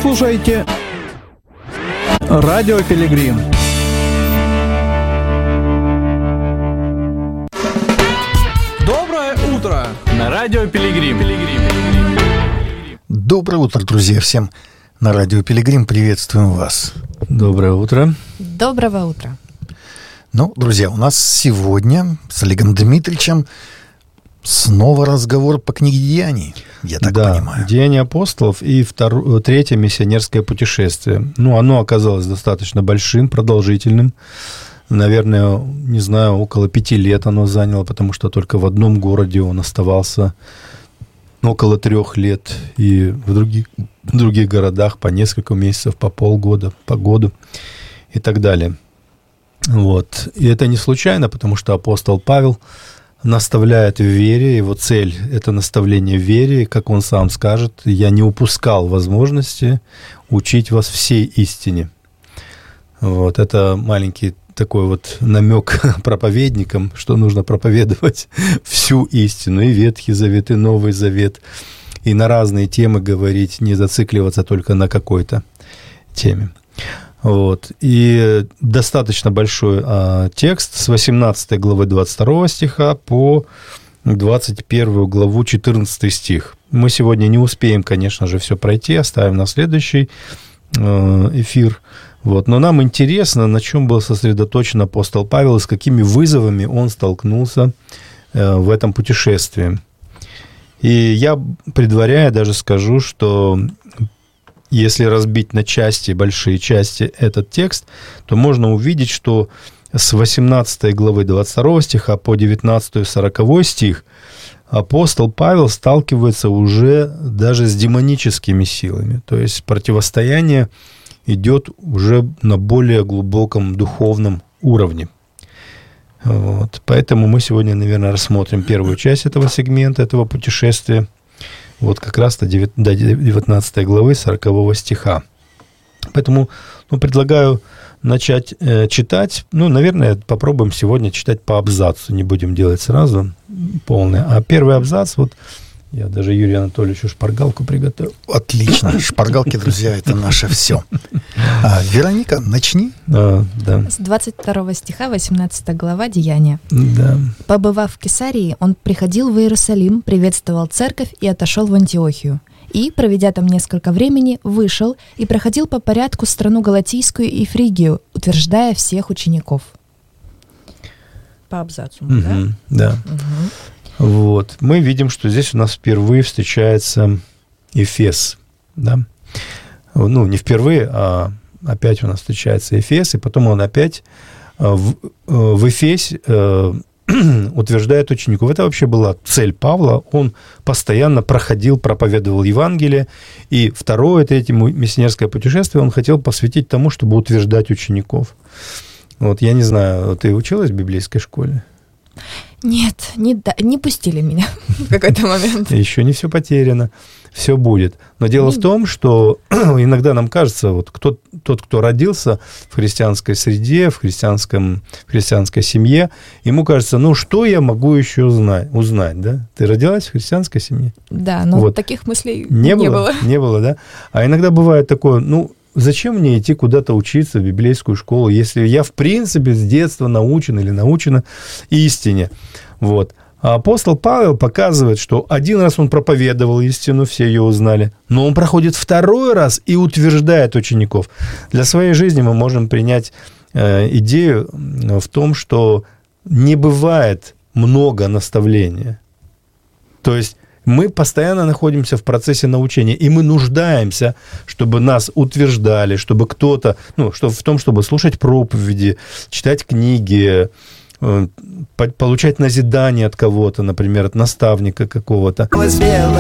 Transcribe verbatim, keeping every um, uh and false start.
слушаете Радио Пилигрим. Доброе утро на Радио Пилигрим. Доброе утро, друзья, всем на Радио Пилигрим. Приветствуем вас. Доброе утро. Доброго утра. Ну, друзья, у нас сегодня с Олегом Дмитриевичем снова разговор по книге «Деяний», я так да, понимаю. «Деяния апостолов» и втор... третье миссионерское путешествие. Ну, оно оказалось достаточно большим, продолжительным. Наверное, не знаю, около пяти лет оно заняло, потому что только в одном городе он оставался около трех лет, и в других, в других городах по несколько месяцев, по полгода, по году и так далее. Вот. И это не случайно, потому что апостол Павел наставляет в вере, его цель – это наставление в вере, как он сам скажет: «Я не упускал возможности учить вас всей истине». Вот. Это маленький такой вот намек проповедникам, что нужно проповедовать всю истину, и Ветхий Завет, и Новый Завет, и на разные темы говорить, не зацикливаться только на какой-то теме. Вот. И достаточно большой а, текст с восемнадцатой главы двадцать второго стиха по двадцать первую главу четырнадцатый стих. Мы сегодня не успеем, конечно же, все пройти, оставим на следующий э, эфир. Вот. Но нам интересно, на чем был сосредоточен апостол Павел и с какими вызовами он столкнулся э, в этом путешествии. И я, предваряя, даже скажу, что если разбить на части, большие части этот текст, то можно увидеть, что с восемнадцатой главы двадцать второго стиха по девятнадцатый сороковой стих апостол Павел сталкивается уже даже с демоническими силами. То есть противостояние идет уже на более глубоком духовном уровне. Вот. Поэтому мы сегодня, наверное, рассмотрим первую часть этого сегмента, этого путешествия. Вот как раз до девятнадцатой главы сорокового стиха. Поэтому ну, предлагаю начать э, читать. Ну, наверное, попробуем сегодня читать по абзацу. Не будем делать сразу полное. А первый абзац, вот я даже Юрию Анатольевичу шпаргалку приготовил. Отлично. Шпаргалки, друзья, это наше все. А, Вероника, начни. А, да. С двадцать второго стиха, восемнадцатая глава, Деяния. Да. «Побывав в Кесарии, он приходил в Иерусалим, приветствовал церковь и отошел в Антиохию. И, проведя там несколько времени, вышел и проходил по порядку страну Галатийскую и Фригию, утверждая всех учеников». По абзацу, Угу, да? да. Угу. Вот. Мы видим, что здесь у нас впервые встречается Эфес. Да? Ну, не впервые, а опять у нас встречается Эфес, и потом он опять в, в Эфесе утверждает учеников. Это вообще была цель Павла. Он постоянно проходил, проповедовал Евангелие. И второе, третье миссионерское путешествие он хотел посвятить тому, чтобы утверждать учеников. Вот, я не знаю, ты училась в библейской школе? Нет, не, да, не пустили меня в какой-то момент. Еще не все потеряно, все будет. Но дело в том, что иногда нам кажется, вот кто, тот, кто родился в христианской среде, в, христианском, в христианской семье, ему кажется, ну что я могу еще узнать, узнать, да? Ты родилась в христианской семье? Да, но вот. Таких мыслей не, не было, было. Не было, да? А иногда бывает такое, ну, зачем мне идти куда-то учиться в библейскую школу, если я, в принципе, с детства научен или научена истине? Вот. А апостол Павел показывает, что один раз он проповедовал истину, все ее узнали, но он проходит второй раз и утверждает учеников. Для своей жизни мы можем принять э, идею в том, что не бывает много наставления. То есть мы постоянно находимся в процессе научения, и мы нуждаемся, чтобы нас утверждали, чтобы кто-то, ну, что, в том, чтобы слушать проповеди, читать книги, получать назидание от кого-то, например, от наставника какого-то.